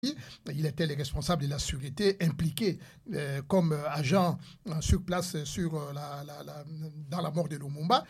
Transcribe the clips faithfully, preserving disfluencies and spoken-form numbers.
Il était le responsable de la sécurité, impliqué euh, comme agent euh, sur place sur, euh, la, la, la, dans la mort de Lumumba.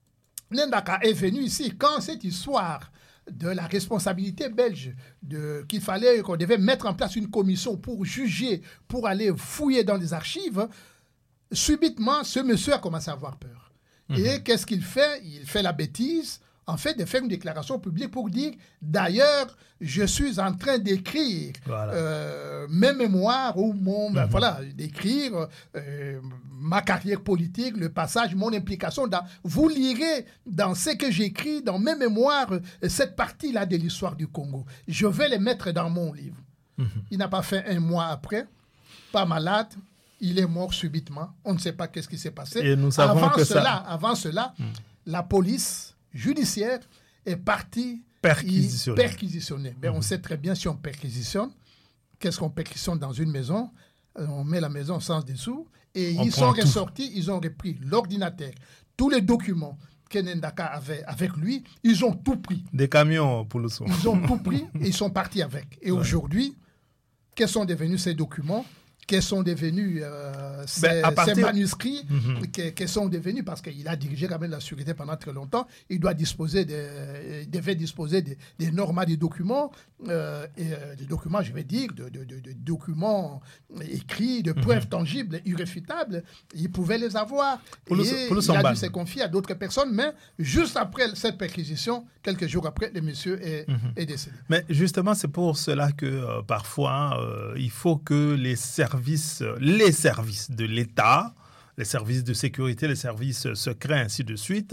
Ndaka est venu ici quand cette histoire de la responsabilité belge, de, qu'il fallait, qu'on devait mettre en place une commission pour juger, pour aller fouiller dans les archives, subitement, ce monsieur a commencé à avoir peur. Mmh. Et qu'est-ce qu'il fait? Il fait la bêtise, en fait, de faire une déclaration publique pour dire, d'ailleurs, je suis en train d'écrire voilà. euh, mes mémoires ou mon, mmh. ben, voilà, d'écrire euh, ma carrière politique, le passage, mon implication. Dans, vous lirez dans ce que j'écris, dans mes mémoires, cette partie-là de l'histoire du Congo. Je vais les mettre dans mon livre. Mmh. Il n'a pas fait un mois après, pas malade. Il est mort subitement. On ne sait pas qu'est-ce qui s'est passé. Et nous savons avant, que cela, ça... avant cela, mmh. la police judiciaire est partie perquisitionner. perquisitionner. Mais mmh. on sait très bien si on perquisitionne, qu'est-ce qu'on perquisitionne dans une maison? On met la maison sans dessous et on ils sont tout. ressortis, ils ont repris l'ordinateur, tous les documents que Ndaka avait avec lui, ils ont tout pris. Des camions pour le son. Ils ont tout pris et ils sont partis avec. Et ouais. aujourd'hui, quels sont devenus ces documents? Quels sont devenus euh, ces, ben, partir... ces manuscrits, mm-hmm. que, quels sont devenus, parce qu'il a dirigé quand même la sécurité pendant très longtemps, il doit disposer de, il devait disposer des de normes des documents, euh, et, euh, des documents, je vais dire, de, de, de, de documents écrits, de preuves mm-hmm. tangibles, irréfutables, il pouvait les avoir. Pour et le, pour le il a dû se confier à d'autres personnes, mais juste après cette perquisition, quelques jours après, le monsieur est, mm-hmm. est décédé. Mais justement, c'est pour cela que euh, parfois, euh, il faut que les services les services de l'État, les services de sécurité, les services secrets, ainsi de suite,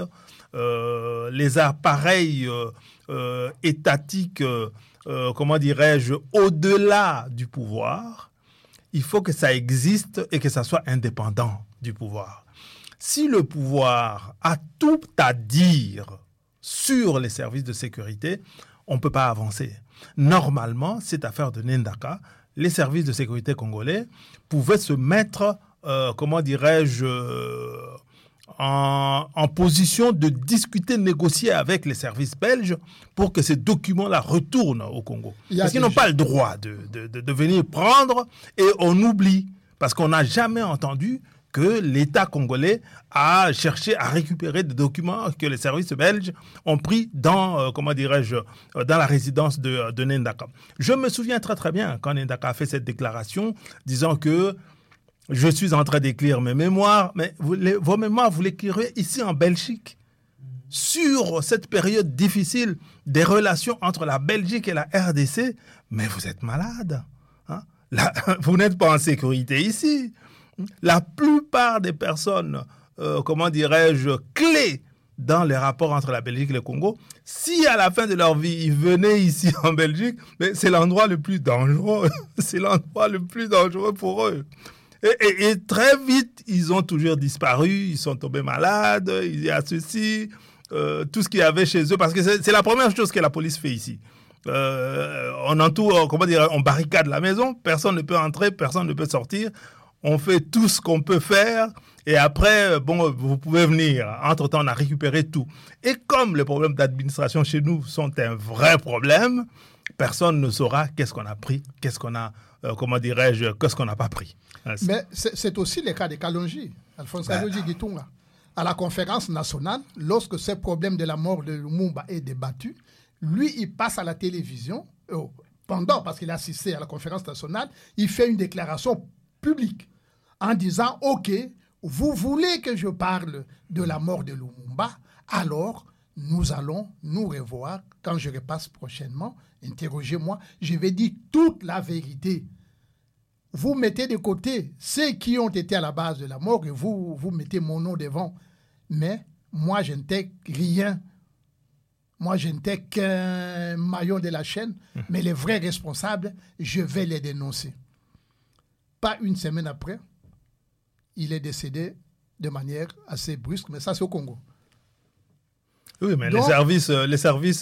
euh, les appareils euh, euh, étatiques, euh, comment dirais-je, au-delà du pouvoir, il faut que ça existe et que ça soit indépendant du pouvoir. Si le pouvoir a tout à dire sur les services de sécurité, on ne peut pas avancer. Normalement, cette affaire de Ndaka, les services de sécurité congolais pouvaient se mettre, euh, comment dirais-je, euh, en, en position de discuter, négocier avec les services belges pour que ces documents-là retournent au Congo. Parce qu'ils n'ont pas le droit de, de, de, de venir prendre et on oublie. Parce qu'on n'a jamais entendu que l'État congolais a cherché à récupérer des documents que les services belges ont pris dans, euh, comment dirais-je, dans la résidence de, de Ndaka. Je me souviens très très bien quand Ndaka a fait cette déclaration disant que je suis en train d'écrire mes mémoires, mais vous, les, vos mémoires, vous l'écrirez ici en Belgique, sur cette période difficile des relations entre la Belgique et la R D C, mais vous êtes malade. Hein? Là, vous n'êtes pas en sécurité ici. La plupart des personnes, euh, comment dirais-je, clés dans les rapports entre la Belgique et le Congo, si à la fin de leur vie, ils venaient ici en Belgique, mais c'est l'endroit le plus dangereux. C'est l'endroit le plus dangereux pour eux. Et, et, et très vite, ils ont toujours disparu, ils sont tombés malades, il y a ceci, euh, tout ce qu'il y avait chez eux, parce que c'est, c'est la première chose que la police fait ici. Euh, on entoure, comment dire, on barricade la maison, personne ne peut entrer, personne ne peut sortir. On fait tout ce qu'on peut faire et après, bon, vous pouvez venir. Entre-temps, on a récupéré tout. Et comme les problèmes d'administration chez nous sont un vrai problème, personne ne saura qu'est-ce qu'on a pris, qu'est-ce qu'on a, euh, comment dirais-je, qu'est-ce qu'on n'a pas pris. C'est... Mais c'est, c'est aussi le cas de Kalonji, Alphonse ben... Kalonji Gitunga. À la conférence nationale, lorsque ce problème de la mort de Lumumba est débattu, lui, il passe à la télévision, oh, pendant, parce qu'il a assisté à la conférence nationale, il fait une déclaration publique en disant « Ok, vous voulez que je parle de la mort de Lumumba, alors nous allons nous revoir quand je repasse prochainement, interrogez-moi, je vais dire toute la vérité. Vous mettez de côté ceux qui ont été à la base de la mort et vous, vous mettez mon nom devant. Mais moi, je n'étais rien. Moi, je n'étais qu'un maillon de la chaîne, mmh. mais les vrais responsables, je vais les dénoncer. » Pas une semaine après, il est décédé de manière assez brusque, mais ça c'est au Congo. Oui, mais Donc, les services, les services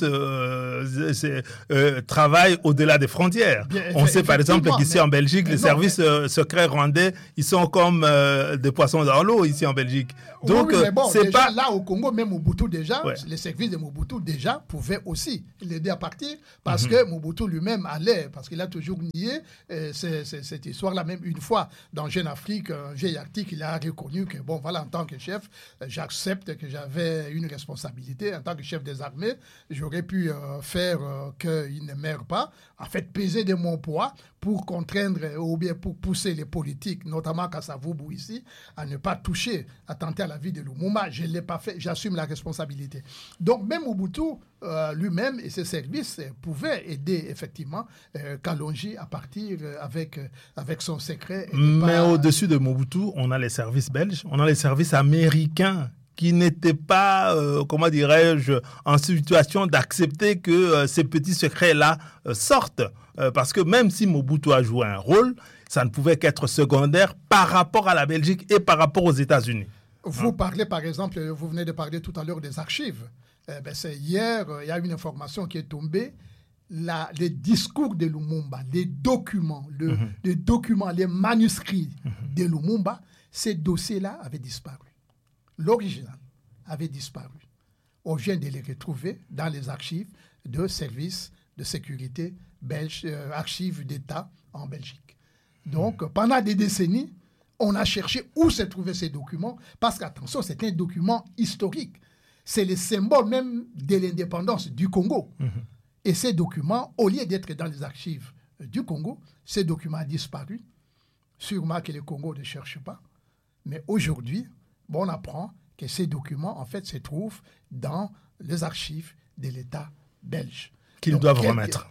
euh, c'est, euh, travaillent au-delà des frontières. Bien, On sait par exemple qu'ici mais, en Belgique, les non, services mais, euh, secrets rwandais, ils sont comme euh, des poissons dans l'eau ici en Belgique. Donc, oui, oui, mais bon, c'est déjà, pas... là au Congo, même Mobutu déjà, Ouais. les services de Mobutu déjà pouvaient aussi l'aider à partir parce mm-hmm. que Mobutu lui-même allait, parce qu'il a toujours nié euh, c'est, c'est, cette histoire-là, même une fois dans Jeune Afrique, un vieil article, il a reconnu que, bon, voilà, en tant que chef, euh, j'accepte que j'avais une responsabilité. En tant que chef des armées, j'aurais pu euh, faire euh, qu'il ne meure pas, en fait, peser de mon poids pour contraindre ou bien pour pousser les politiques, notamment Kasavubu ici, à ne pas toucher, à tenter à la vie de Lumumba. Je ne l'ai pas fait, j'assume la responsabilité. Donc même Mobutu euh, lui-même et ses services euh, pouvaient aider effectivement euh, Kalonji à partir euh, avec, euh, avec son secret. Mais pas... au-dessus de Mobutu, on a les services belges, on a les services américains qui n'étaient pas, euh, comment dirais-je, en situation d'accepter que euh, ces petits secrets-là euh, sortent. Euh, parce que même si Mobutu a joué un rôle, ça ne pouvait qu'être secondaire par rapport à la Belgique et par rapport aux États-Unis. Vous hein? parlez, par exemple, vous venez de parler tout à l'heure des archives. Eh ben, c'est hier, il y a une information qui est tombée. La, les discours de Lumumba, les documents, le, mm-hmm. les documents, les manuscrits mm-hmm. de Lumumba, ces dossiers-là avaient disparu. L'original avait disparu. On vient de les retrouver dans les archives de services de sécurité belges, euh, archives d'État en Belgique. Donc, mmh. pendant des décennies, on a cherché où se trouvaient ces documents, parce qu'attention, c'est un document historique. C'est le symbole même de l'indépendance du Congo. Mmh. Et ces documents, au lieu d'être dans les archives du Congo, ces documents ont disparu. Sûrement que le Congo ne cherche pas. Mais aujourd'hui, bon, on apprend que ces documents, en fait, se trouvent dans les archives de l'État belge. Qu'ils doivent quel, remettre.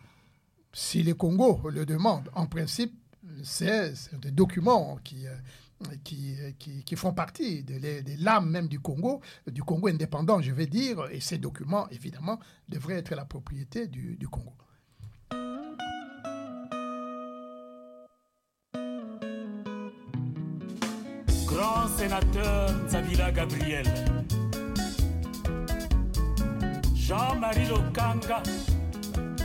Si le Congo le demande, en principe, c'est, c'est des documents qui, qui, qui, qui font partie de, de l'âme même du Congo, du Congo indépendant, je vais dire, et ces documents, évidemment, devraient être la propriété du, du Congo. Grand sénateur Nzabila Gabriel, Jean-Marie Lokanga,